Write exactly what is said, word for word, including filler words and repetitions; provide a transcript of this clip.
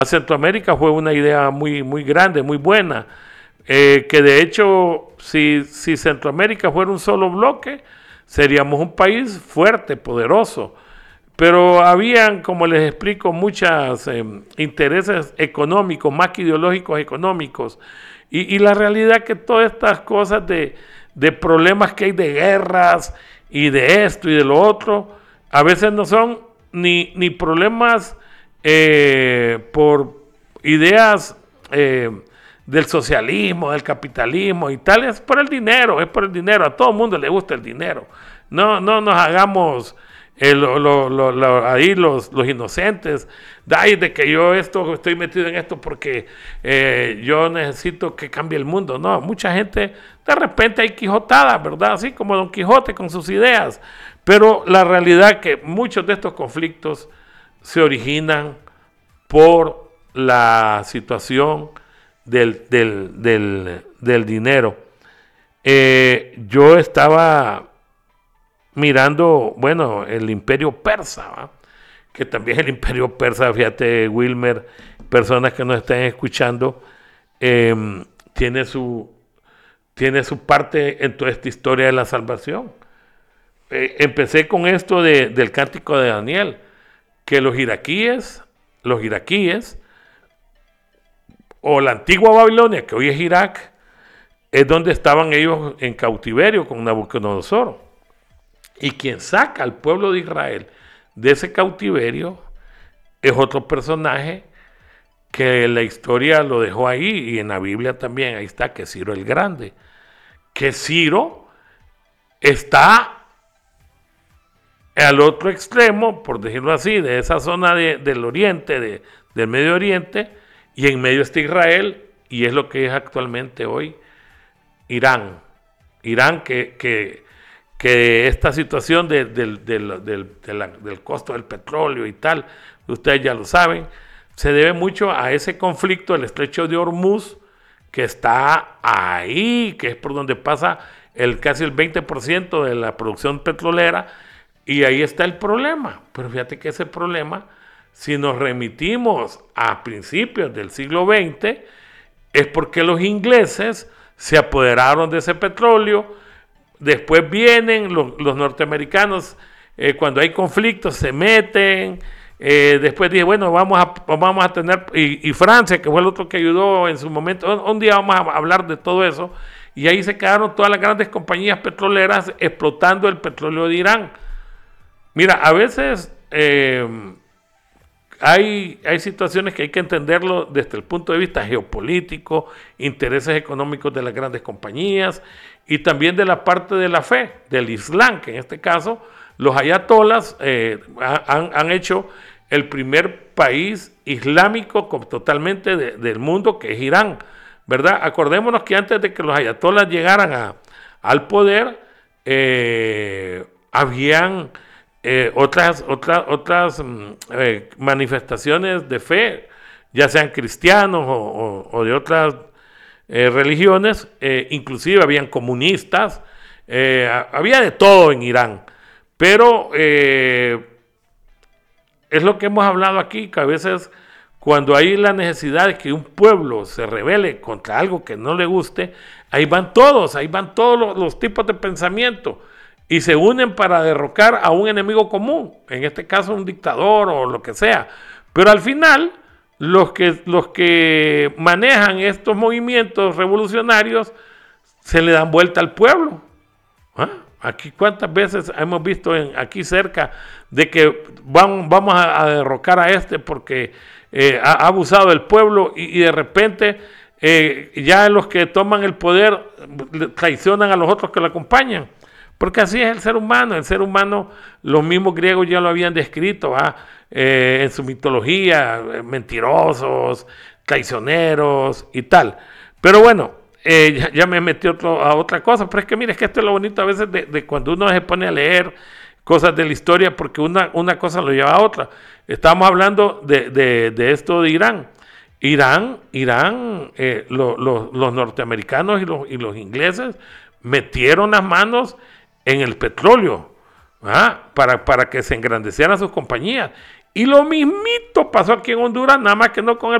Centroamérica fue una idea muy, muy grande, muy buena, eh, que de hecho, si, si Centroamérica fuera un solo bloque, seríamos un país fuerte, poderoso. Pero habían, como les explico, muchos eh, intereses económicos, más que ideológicos económicos. Y, y la realidad es que todas estas cosas de, de problemas que hay de guerras y de esto y de lo otro, a veces no son ni, ni problemas eh, por ideas eh, del socialismo, del capitalismo y tal, es por el dinero, es por el dinero, a todo el mundo le gusta el dinero. No, no nos hagamos eh, lo, lo, lo, lo, ahí los, los inocentes, de, de que yo esto estoy metido en esto porque eh, yo necesito que cambie el mundo. No, mucha gente, de repente hay quijotadas, ¿verdad? Así como Don Quijote con sus ideas, pero la realidad es que muchos de estos conflictos se originan por la situación del, del, del, del dinero. Eh, yo estaba mirando, bueno, el imperio persa, ¿va? Que también el imperio persa, fíjate, Wilmer, personas que nos estén escuchando, eh, tiene, su, tiene su parte en toda esta historia de la salvación. Eh, empecé con esto de, del cántico de Daniel, que los iraquíes, los iraquíes, o la antigua Babilonia, que hoy es Irak, es donde estaban ellos en cautiverio con Nabucodonosor. Y quien saca al pueblo de Israel de ese cautiverio es otro personaje que la historia lo dejó ahí, y en la Biblia también, ahí está, que es Ciro el Grande. Que Ciro está al otro extremo, por decirlo así, de esa zona de, del oriente, de, del Medio Oriente, y en medio está Israel, y es lo que es actualmente hoy Irán. Irán que... que que esta situación de, de, de, de, de la, del costo del petróleo y tal, ustedes ya lo saben, se debe mucho a ese conflicto del estrecho de Hormuz, que está ahí, que es por donde pasa el casi el veinte por ciento de la producción petrolera, y ahí está el problema. Pero fíjate que ese problema, si nos remitimos a principios del siglo veinte, es porque los ingleses se apoderaron de ese petróleo. Después vienen los, los norteamericanos, eh, cuando hay conflictos se meten, eh, después dije, bueno, vamos a, vamos a tener, y, y Francia, que fue el otro que ayudó en su momento, un, un día vamos a hablar de todo eso, y ahí se quedaron todas las grandes compañías petroleras explotando el petróleo de Irán. Mira, a veces eh, hay, hay situaciones que hay que entenderlo desde el punto de vista geopolítico, intereses económicos de las grandes compañías, y también de la parte de la fe, del Islam, que en este caso los ayatolas eh, han, han hecho el primer país islámico totalmente de, del mundo, que es Irán, ¿verdad? Acordémonos que antes de que los ayatolas llegaran a, al poder, eh, habían eh, otras, otras, otras eh, manifestaciones de fe, ya sean cristianos o, o, o de otras Eh, religiones, eh, inclusive habían comunistas, eh, había de todo en Irán, pero eh, es lo que hemos hablado aquí, que a veces cuando hay la necesidad de que un pueblo se rebele contra algo que no le guste, ahí van todos, ahí van todos los, los tipos de pensamiento y se unen para derrocar a un enemigo común, en este caso un dictador o lo que sea, pero al final Los que, los que manejan estos movimientos revolucionarios se le dan vuelta al pueblo. ¿Ah? Aquí cuántas veces hemos visto en, aquí cerca de que van, vamos a, a derrocar a este porque eh, ha, ha abusado del pueblo y, y de repente eh, ya los que toman el poder traicionan a los otros que lo acompañan. Porque así es el ser humano. El ser humano, los mismos griegos ya lo habían descrito, ¿ah? eh, en su mitología, eh, mentirosos, traicioneros y tal. Pero bueno, eh, ya, ya me metí otro, a otra cosa, pero es que mire, es que esto es lo bonito a veces de, de cuando uno se pone a leer cosas de la historia, porque una, una cosa lo lleva a otra. Estamos hablando de, de, de esto de Irán. Irán, Irán eh, lo, lo, los norteamericanos y los, y los ingleses metieron las manos en el petróleo, ¿ah? para, para que se engrandecieran sus compañías. Y lo mismito pasó aquí en Honduras, nada más que no con el